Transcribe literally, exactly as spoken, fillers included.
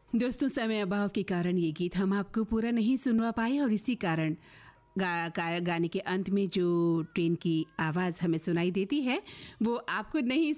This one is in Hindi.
दोस्तों, समय अभाव के कारण ये गीत हम आपको पूरा नहीं सुनवा पाए और इसी कारण गा, गा, गाने के अंत में जो ट्रेन की आवाज़ हमें सुनाई देती है वो आपको नहीं